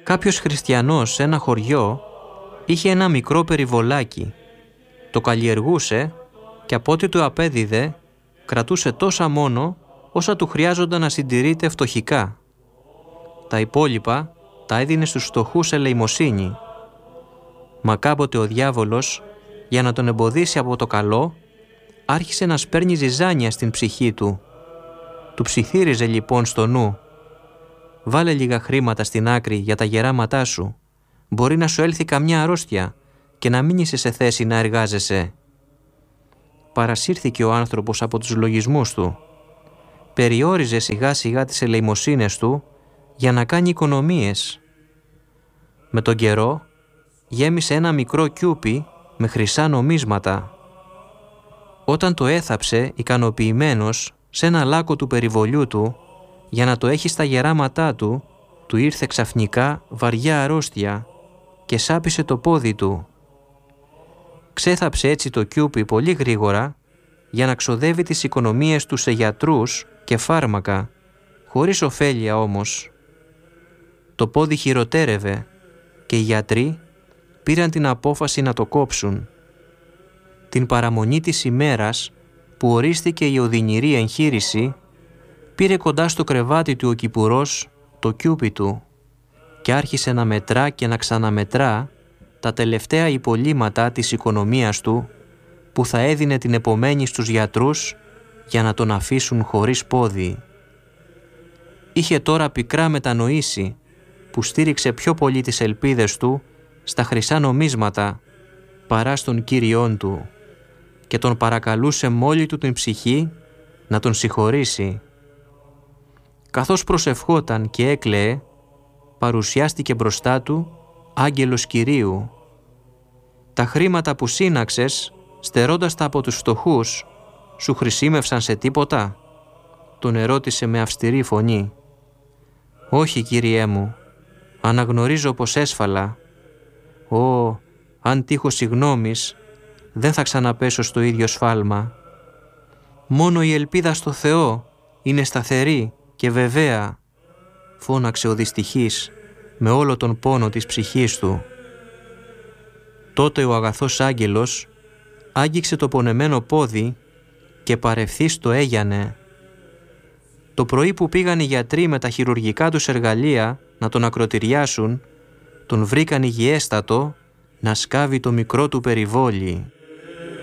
Κάποιος χριστιανός σε ένα χωριό είχε ένα μικρό περιβολάκι. Το καλλιεργούσε και από ό,τι του απέδιδε κρατούσε τόσα μόνο όσα του χρειάζονταν να συντηρείται φτωχικά. Τα υπόλοιπα τα έδινε στους φτωχούς ελεημοσύνη. Μα κάποτε ο διάβολος, για να τον εμποδίσει από το καλό, άρχισε να σπέρνει ζυζάνια στην ψυχή του. Του ψιθύριζε λοιπόν στο νου: «Βάλε λίγα χρήματα στην άκρη για τα γεράματά σου. Μπορεί να σου έλθει καμιά αρρώστια και να μην είσαι σε θέση να εργάζεσαι». Παρασύρθηκε ο άνθρωπος από τους λογισμούς του. Περιόριζε σιγά σιγά τις ελεημοσύνες του για να κάνει οικονομίες. Με τον καιρό γέμισε ένα μικρό κιούπι με χρυσά νομίσματα. Όταν το έθαψε ικανοποιημένος σε ένα λάκκο του περιβολιού του για να το έχει στα γεράματά του, του ήρθε ξαφνικά βαριά αρρώστια και σάπισε το πόδι του. Ξέθαψε έτσι το κιούπι πολύ γρήγορα για να ξοδεύει τις οικονομίες του σε γιατρούς και φάρμακα, χωρίς ωφέλεια όμως. Το πόδι χειροτέρευε και οι γιατροί πήραν την απόφαση να το κόψουν. Την παραμονή της ημέρας που ορίστηκε η οδυνηρή εγχείρηση, πήρε κοντά στο κρεβάτι του ο κηπουρός το κιούπι του και άρχισε να μετρά και να ξαναμετρά τα τελευταία υπολείμματα της οικονομίας του που θα έδινε την επομένη στους γιατρούς για να τον αφήσουν χωρίς πόδι. Είχε τώρα πικρά μετανοήσει που στήριξε πιο πολύ τις ελπίδες του στα χρυσά νομίσματα παρά στον Κύριόν του και τον παρακαλούσε με όλη του την ψυχή να τον συγχωρήσει. Καθώς προσευχόταν και έκλαιε, παρουσιάστηκε μπροστά του άγγελος Κυρίου. «Τα χρήματα που σύναξες, στερώντας τα από τους φτωχούς, σου χρησίμευσαν σε τίποτα?» τον ερώτησε με αυστηρή φωνή. «Όχι, Κύριέ μου, αναγνωρίζω πως έσφαλα. Ω, αν τύχω συγγνώμης, δεν θα ξαναπέσω στο ίδιο σφάλμα. Μόνο η ελπίδα στο Θεό είναι σταθερή και βεβαία», φώναξε ο δυστυχής με όλο τον πόνο της ψυχής του. Τότε ο αγαθός άγγελος άγγιξε το πονεμένο πόδι και παρευθύς το έγιανε. Το πρωί που πήγαν οι γιατροί με τα χειρουργικά τους εργαλεία να τον ακροτηριάσουν, τον βρήκαν υγιέστατο να σκάβει το μικρό του περιβόλι.